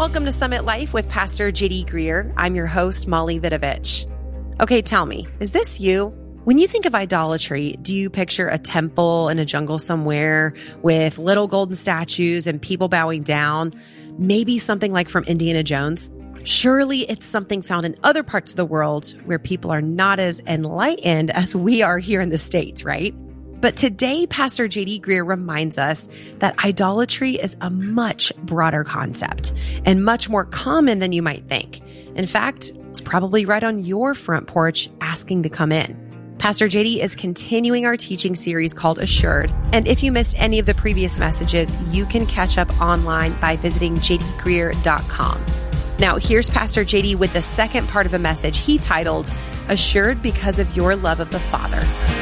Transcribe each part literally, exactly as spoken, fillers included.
Welcome to Summit Life with Pastor J D Greer. I'm your host, Molly Vidovich. Okay, tell me, is this you? When you think of idolatry, do you picture a temple in a jungle somewhere with little golden statues and people bowing down? Maybe something like from Indiana Jones? Surely it's something found in other parts of the world where people are not as enlightened as we are here in the States, right? But today, Pastor J D Greer reminds us that idolatry is a much broader concept and much more common than you might think. In fact, it's probably right on your front porch asking to come in. Pastor J D is continuing our teaching series called Assured. And if you missed any of the previous messages, you can catch up online by visiting j d greer dot com. Now, here's Pastor J D with the second part of a message he titled, Assured Because of Your Love of the Father.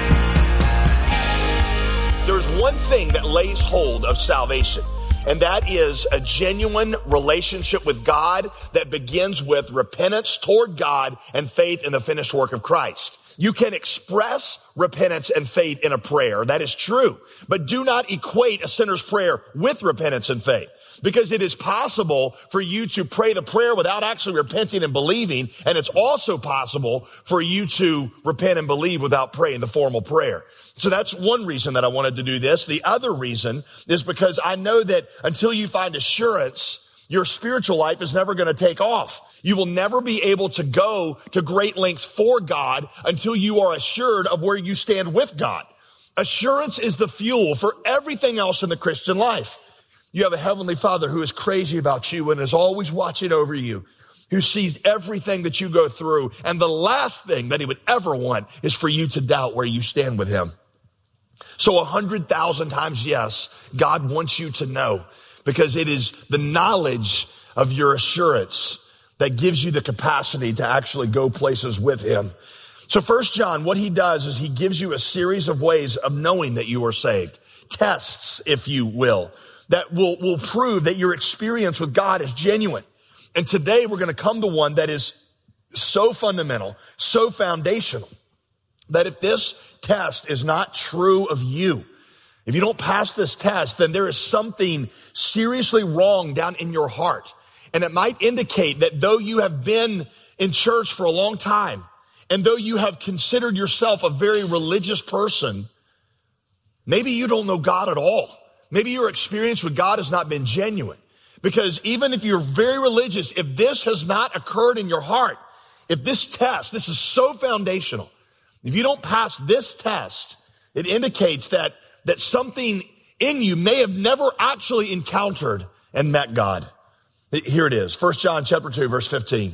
There's one thing that lays hold of salvation, and that is a genuine relationship with God that begins with repentance toward God and faith in the finished work of Christ. You can express repentance and faith in a prayer. That is true. But do not equate a sinner's prayer with repentance and faith, because it is possible for you to pray the prayer without actually repenting and believing. And it's also possible for you to repent and believe without praying the formal prayer. So that's one reason that I wanted to do this. The other reason is because I know that until you find assurance, your spiritual life is never going to take off. You will never be able to go to great lengths for God until you are assured of where you stand with God. Assurance is the fuel for everything else in the Christian life. You have a heavenly Father who is crazy about you and is always watching over you, who sees everything that you go through. And the last thing that he would ever want is for you to doubt where you stand with him. So a hundred thousand times yes, God wants you to know, because it is the knowledge of your assurance that gives you the capacity to actually go places with him. So First John, what he does is he gives you a series of ways of knowing that you are saved. Tests, if you will, that will, will prove that your experience with God is genuine. And today we're going to come to one that is so fundamental, so foundational, that if this test is not true of you, if you don't pass this test, then there is something seriously wrong down in your heart. And it might indicate that though you have been in church for a long time, and though you have considered yourself a very religious person, maybe you don't know God at all. Maybe your experience with God has not been genuine. Because even if you're very religious, if this has not occurred in your heart, if this test, this is so foundational, if you don't pass this test, it indicates that, that something in you may have never actually encountered and met God. Here it is. First John chapter two, verse fifteen.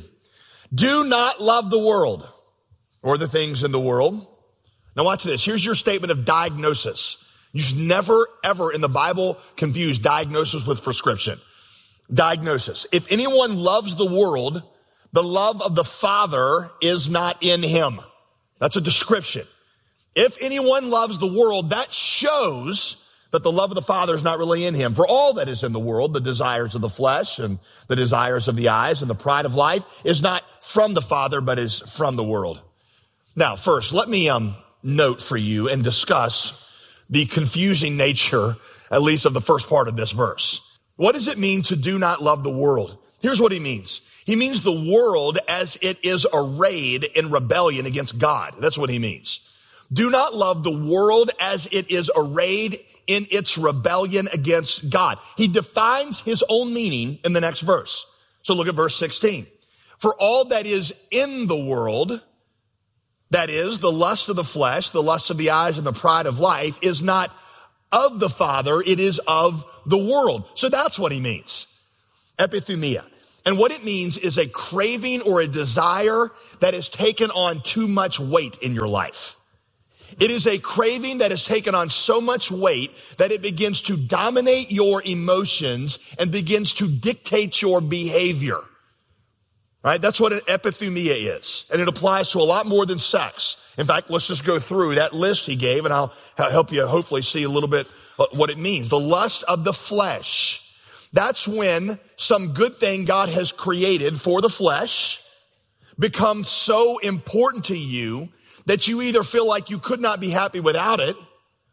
Do not love the world or the things in the world. Now watch this. Here's your statement of diagnosis. You should never, ever in the Bible confuse diagnosis with prescription. Diagnosis. If anyone loves the world, the love of the Father is not in him. That's a description. If anyone loves the world, that shows that the love of the Father is not really in him. For all that is in the world, the desires of the flesh and the desires of the eyes and the pride of life is not from the Father, but is from the world. Now, first, let me um, note for you and discuss the confusing nature, at least of the first part of this verse. What does it mean to do not love the world? Here's what he means. He means the world as it is arrayed in rebellion against God. That's what he means. Do not love the world as it is arrayed in its rebellion against God. He defines his own meaning in the next verse. So look at verse sixteen. For all that is in the world, that is the lust of the flesh, the lust of the eyes, and the pride of life, is not of the Father, it is of the world. So that's what he means. Epithumia. And what it means is a craving or a desire that has taken on too much weight in your life. It is a craving that has taken on so much weight that it begins to dominate your emotions and begins to dictate your behavior. Right? That's what an epithumia is. And it applies to a lot more than sex. In fact, let's just go through that list he gave, and I'll help you hopefully see a little bit what it means. The lust of the flesh. That's when some good thing God has created for the flesh becomes so important to you that you either feel like you could not be happy without it,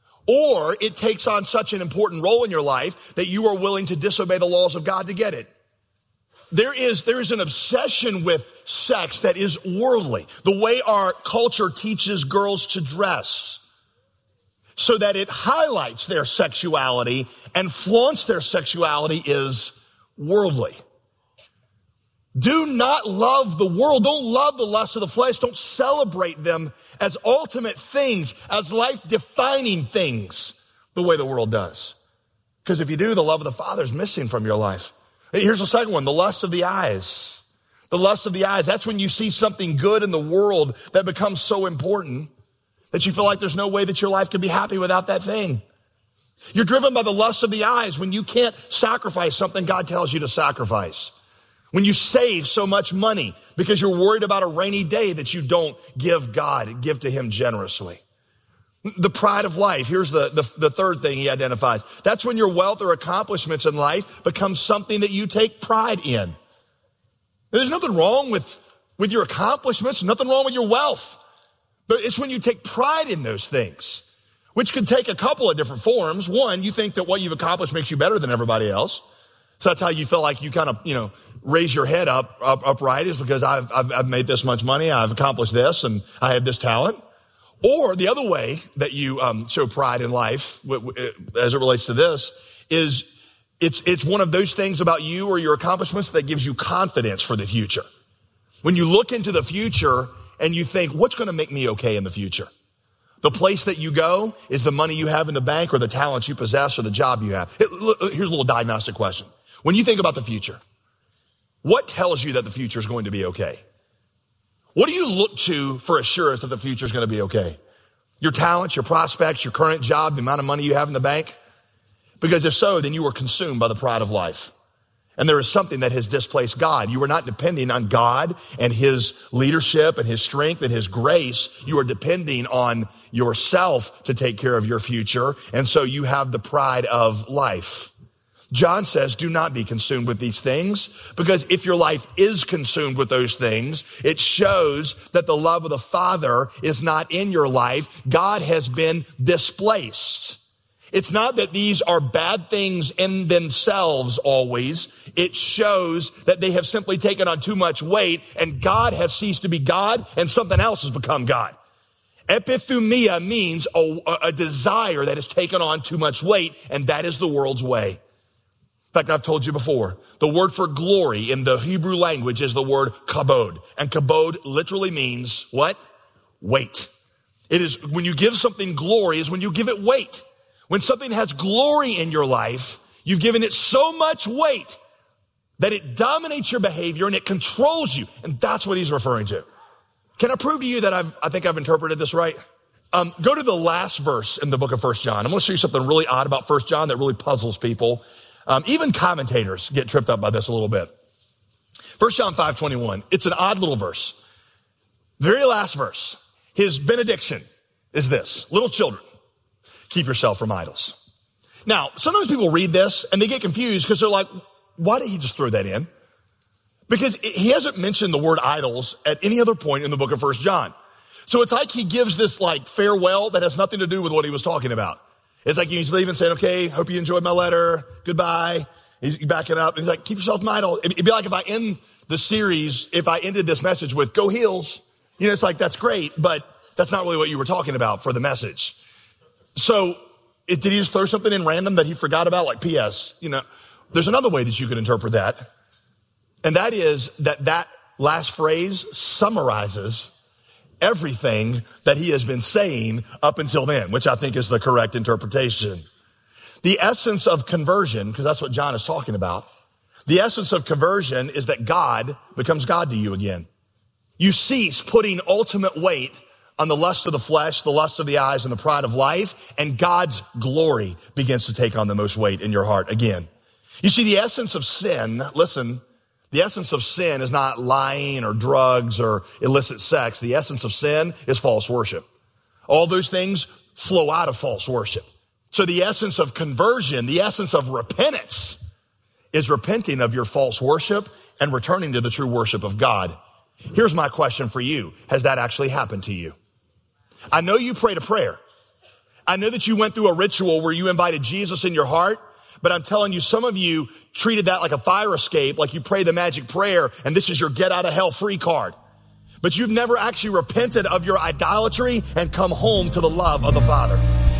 or it takes on such an important role in your life that you are willing to disobey the laws of God to get it. there is, there is an obsession with sex that is worldly. The way our culture teaches girls to dress so that it highlights their sexuality and flaunts their sexuality is worldly. Do not love the world. Don't love the lust of the flesh. Don't celebrate them as ultimate things, as life-defining things, the way the world does. Because if you do, the love of the Father is missing from your life. Here's the second one, the lust of the eyes. The lust of the eyes. That's when you see something good in the world that becomes so important that you feel like there's no way that your life could be happy without that thing. You're driven by the lust of the eyes when you can't sacrifice something God tells you to sacrifice. When you save so much money because you're worried about a rainy day that you don't give God, give to him generously. The pride of life. Here's the, the, the third thing he identifies. That's when your wealth or accomplishments in life becomes something that you take pride in. There's nothing wrong with, with your accomplishments, nothing wrong with your wealth. But it's when you take pride in those things, which could take a couple of different forms. One, you think that what you've accomplished makes you better than everybody else. So that's how you feel like you kind of, you know, raise your head up, up upright is because I've, I've, I've made this much money. I've accomplished this and I have this talent. Or the other way that you, um, show pride in life w- w- as it relates to this is it's, it's one of those things about you or your accomplishments that gives you confidence for the future. When you look into the future and you think, what's going to make me okay in the future? The place that you go is the money you have in the bank or the talents you possess or the job you have. Here's a little diagnostic question. When you think about the future, what tells you that the future is going to be okay? What do you look to for assurance that the future is going to be okay? Your talents, your prospects, your current job, the amount of money you have in the bank? Because if so, then you were consumed by the pride of life. And there is something that has displaced God. You are not depending on God and his leadership and his strength and his grace. You are depending on yourself to take care of your future. And so you have the pride of life. John says, do not be consumed with these things, because if your life is consumed with those things, it shows that the love of the Father is not in your life. God has been displaced. It's not that these are bad things in themselves always. It shows that they have simply taken on too much weight and God has ceased to be God and something else has become God. Epithumia means a, a desire that has taken on too much weight, and that is the world's way. In fact, I've told you before, the word for glory in the Hebrew language is the word kabod. And kabod literally means what? Weight. It is when you give something glory is when you give it weight. When something has glory in your life, you've given it so much weight that it dominates your behavior and it controls you. And that's what he's referring to. Can I prove to you that I've, I think I've interpreted this right? Um, go to the last verse in the book of First John. I'm going to show you something really odd about First John that really puzzles people. Um, even commentators get tripped up by this a little bit. First John five twenty-one. It's an odd little verse. Very last verse. His benediction is this. Little children, keep yourself from idols. Now, sometimes people read this and they get confused because they're like, why did he just throw that in? Because he hasn't mentioned the word idols at any other point in the book of First John. So it's like he gives this like farewell that has nothing to do with what he was talking about. It's like he's leaving saying, okay, hope you enjoyed my letter. Goodbye. He's backing up. He's like, keep yourself from idol. It'd be like if I end the series, if I ended this message with go Heels, you know, it's like, that's great, but that's not really what you were talking about for the message. So it, did he just throw something in random that he forgot about? Like P S, you know, there's another way that you could interpret that. And that is that that last phrase summarizes everything that he has been saying up until then, which I think is the correct interpretation. The essence of conversion, because that's what John is talking about. The essence of conversion is that God becomes God to you again. You cease putting ultimate weight on the lust of the flesh, the lust of the eyes, and the pride of life, and God's glory begins to take on the most weight in your heart again. You see, the essence of sin, listen, the essence of sin is not lying or drugs or illicit sex. The essence of sin is false worship. All those things flow out of false worship. So the essence of conversion, the essence of repentance is repenting of your false worship and returning to the true worship of God. Here's my question for you. Has that actually happened to you? I know you prayed a prayer. I know that you went through a ritual where you invited Jesus in your heart, but I'm telling you, some of you treated that like a fire escape, like you pray the magic prayer and this is your get out of hell free card. But you've never actually repented of your idolatry and come home to the love of the Father.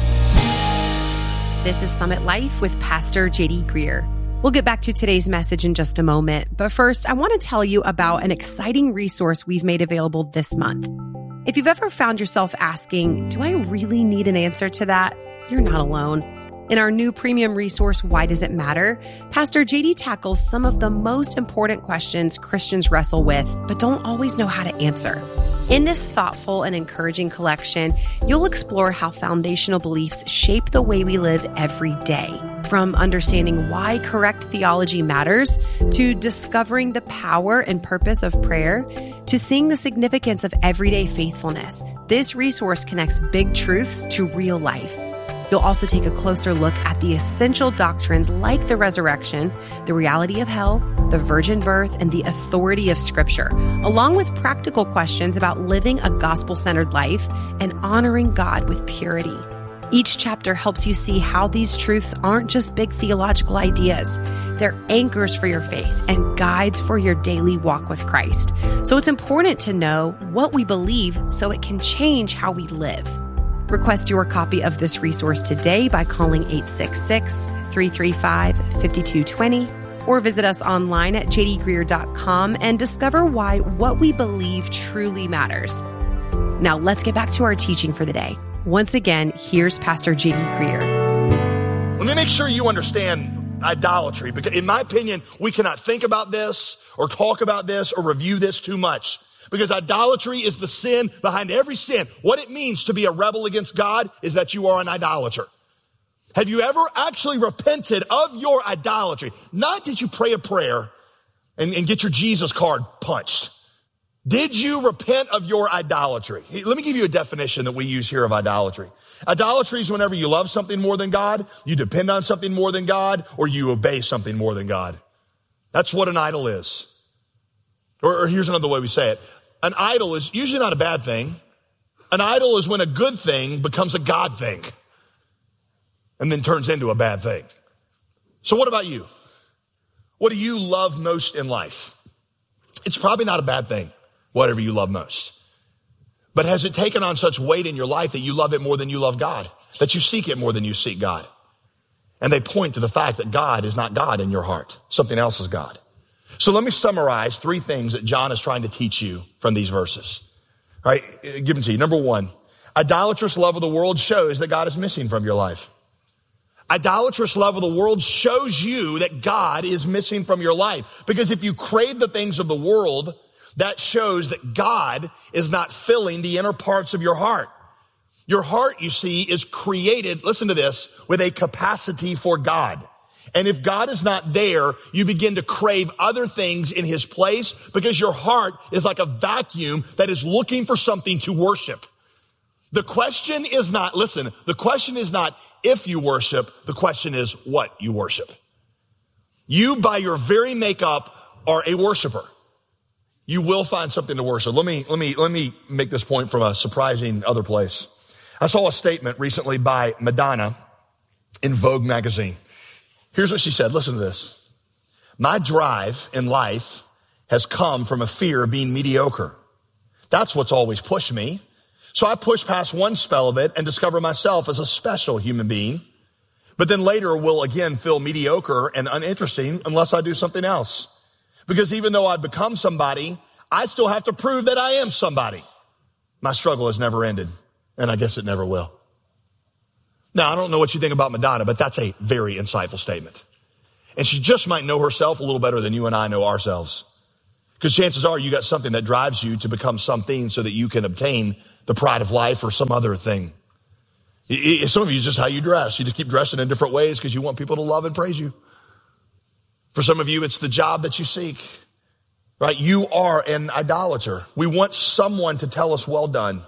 This is Summit Life with Pastor J D Greear. We'll get back to today's message in just a moment, but first I want to tell you about an exciting resource we've made available this month. If you've ever found yourself asking, do I really need an answer to that? You're not alone. In our new premium resource, Why Does It Matter? Pastor J D tackles some of the most important questions Christians wrestle with, but don't always know how to answer. In this thoughtful and encouraging collection, you'll explore how foundational beliefs shape the way we live every day. From understanding why correct theology matters, to discovering the power and purpose of prayer, to seeing the significance of everyday faithfulness, this resource connects big truths to real life. You'll also take a closer look at the essential doctrines like the resurrection, the reality of hell, the virgin birth, and the authority of Scripture, along with practical questions about living a gospel-centered life and honoring God with purity. Each chapter helps you see how these truths aren't just big theological ideas. They're anchors for your faith and guides for your daily walk with Christ. So it's important to know what we believe so it can change how we live. Request your copy of this resource today by calling eight six six, three three five, five two two zero or visit us online at j d greear dot com and discover why what we believe truly matters. Now let's get back to our teaching for the day. Once again, here's Pastor J D Greear. Let me make sure you understand idolatry, because in my opinion, we cannot think about this or talk about this or review this too much. Because idolatry is the sin behind every sin. What it means to be a rebel against God is that you are an idolater. Have you ever actually repented of your idolatry? Not did you pray a prayer and, and get your Jesus card punched. Did you repent of your idolatry? Let me give you a definition that we use here of idolatry. Idolatry is whenever you love something more than God, you depend on something more than God, or you obey something more than God. That's what an idol is. Or, or here's another way we say it. An idol is usually not a bad thing. An idol is when a good thing becomes a God thing and then turns into a bad thing. So what about you? What do you love most in life? It's probably not a bad thing, whatever you love most. But has it taken on such weight in your life that you love it more than you love God? That you seek it more than you seek God? And they point to the fact that God is not God in your heart. Something else is God. So let me summarize three things that John is trying to teach you from these verses. All right, give them to you. Number one, idolatrous love of the world shows that God is missing from your life. Idolatrous love of the world shows you that God is missing from your life. Because if you crave the things of the world, that shows that God is not filling the inner parts of your heart. Your heart, you see, is created, listen to this, with a capacity for God. And if God is not there, you begin to crave other things in his place because your heart is like a vacuum that is looking for something to worship. The question is not, listen, the question is not if you worship, the question is what you worship. You, by your very makeup, are a worshiper. You will find something to worship. Let me, let me, let me make this point from a surprising other place. I saw a statement recently by Madonna in Vogue magazine. Here's what she said. Listen to this. My drive in life has come from a fear of being mediocre. That's what's always pushed me. So I push past one spell of it and discover myself as a special human being. But then later will again feel mediocre and uninteresting unless I do something else. Because even though I've become somebody, I still have to prove that I am somebody. My struggle has never ended, and I guess it never will. Now, I don't know what you think about Madonna, but that's a very insightful statement. And she just might know herself a little better than you and I know ourselves. Because chances are you got something that drives you to become something so that you can obtain the pride of life or some other thing. Some of you, it's just how you dress. You just keep dressing in different ways because you want people to love and praise you. For some of you, it's the job that you seek, right? You are an idolater. We want someone to tell us, well done.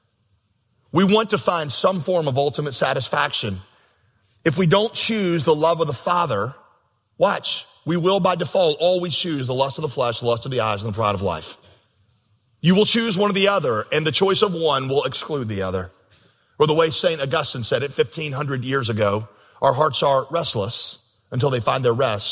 We want to find some form of ultimate satisfaction. If we don't choose the love of the Father, watch, we will by default always choose the lust of the flesh, the lust of the eyes, and the pride of life. You will choose one or the other, and the choice of one will exclude the other. Or the way Saint Augustine said it fifteen hundred years ago, our hearts are restless until they find their rest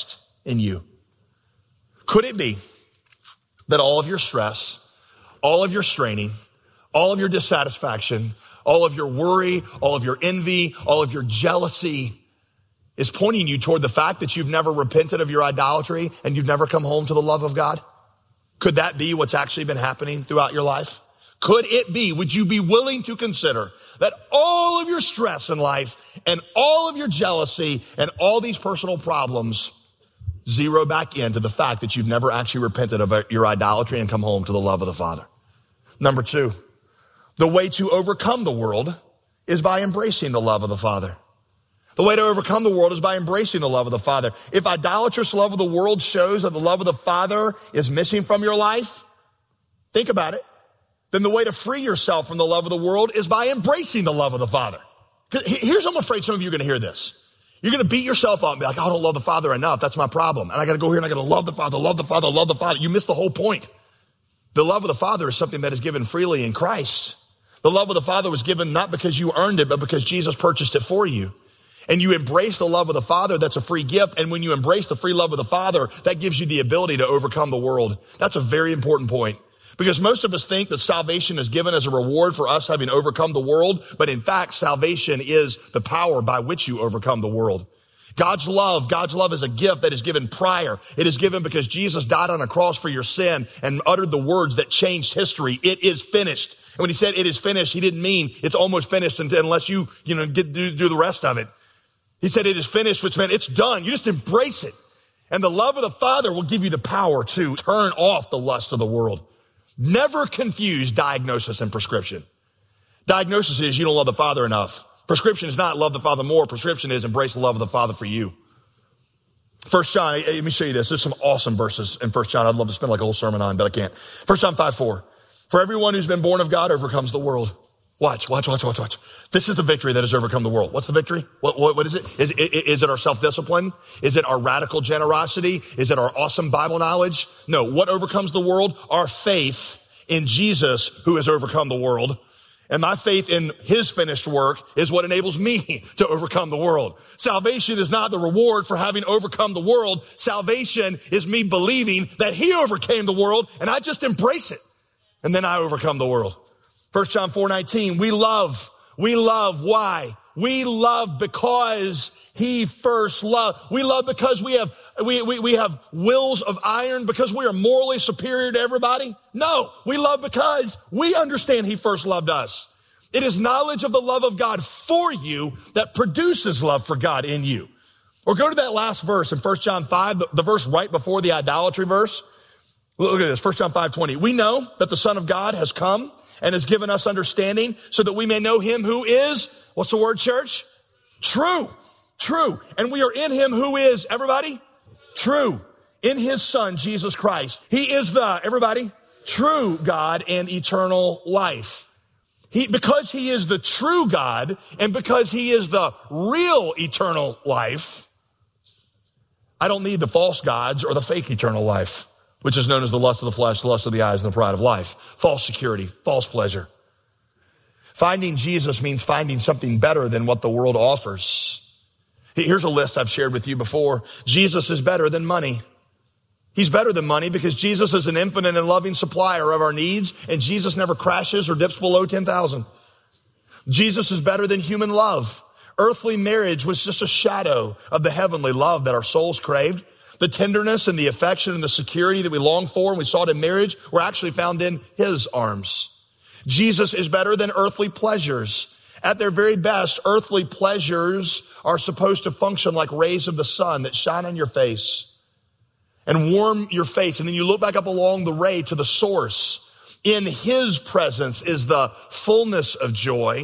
in you? Could it be that all of your stress, all of your straining, all of your dissatisfaction, all of your worry, all of your envy, all of your jealousy is pointing you toward the fact that you've never repented of your idolatry and you've never come home to the love of God? Could that be what's actually been happening throughout your life? Could it be, would you be willing to consider that all of your stress in life and all of your jealousy and all these personal problems zero back into the fact that you've never actually repented of your idolatry and come home to the love of the Father? Number two, the way to overcome the world is by embracing the love of the Father. The way to overcome the world is by embracing the love of the Father. If idolatrous love of the world shows that the love of the Father is missing from your life, think about it. Then the way to free yourself from the love of the world is by embracing the love of the Father. Here's, I'm afraid some of you are going to hear this. You're going to beat yourself up and be like, I don't love the Father enough. That's my problem. And I got to go here and I got to love the Father, love the Father, love the Father. You missed the whole point. The love of the Father is something that is given freely in Christ. The love of the Father was given not because you earned it, but because Jesus purchased it for you. And you embrace the love of the Father, that's a free gift. And when you embrace the free love of the Father, that gives you the ability to overcome the world. That's a very important point. Because most of us think that salvation is given as a reward for us having overcome the world. But in fact, salvation is the power by which you overcome the world. God's love, God's love is a gift that is given prior. It is given because Jesus died on a cross for your sin and uttered the words that changed history. It is finished. And when he said it is finished, he didn't mean it's almost finished unless you, you know, get, do, do the rest of it. He said it is finished, which meant it's done. You just embrace it. And the love of the Father will give you the power to turn off the lust of the world. Never confuse diagnosis and prescription. Diagnosis is you don't love the Father enough. Prescription is not love the Father more. Prescription is embrace the love of the Father for you. First John, let me show you this. There's some awesome verses in First John I'd love to spend like a whole sermon on, but I can't. First John five four. For everyone who's been born of God overcomes the world. Watch, watch, watch, watch, watch. This is the victory that has overcome the world. What's the victory? What, what, what is it? Is, is, is it our self-discipline? Is it our radical generosity? Is it our awesome Bible knowledge? No. What overcomes the world? Our faith in Jesus who has overcome the world. And my faith in his finished work is what enables me to overcome the world. Salvation is not the reward for having overcome the world. Salvation is me believing that he overcame the world and I just embrace it. And then I overcome the world. First John four nineteen, we love, we love, why? We love because he first loved. We love because we have, we, we, we have wills of iron, because we are morally superior to everybody. No, we love because we understand he first loved us. It is knowledge of the love of God for you that produces love for God in you. Or go to that last verse in First John five, the, the verse right before the idolatry verse. Look at this, First John five twenty. We know that the Son of God has come and has given us understanding so that we may know him who is, what's the word, church? True, true. And we are in him who is, everybody? True. In his Son, Jesus Christ. He is the, everybody? True God and eternal life. He, because he is the true God and because he is the real eternal life, I don't need the false gods or the fake eternal life, which is known as the lust of the flesh, the lust of the eyes, and the pride of life. False security, false pleasure. Finding Jesus means finding something better than what the world offers. Here's a list I've shared with you before. Jesus is better than money. He's better than money because Jesus is an infinite and loving supplier of our needs, and Jesus never crashes or dips below ten thousand. Jesus is better than human love. Earthly marriage was just a shadow of the heavenly love that our souls craved. The tenderness and the affection and the security that we long for and we sought in marriage were actually found in his arms. Jesus is better than earthly pleasures. At their very best, earthly pleasures are supposed to function like rays of the sun that shine on your face and warm your face. And then you look back up along the ray to the source. In his presence is the fullness of joy.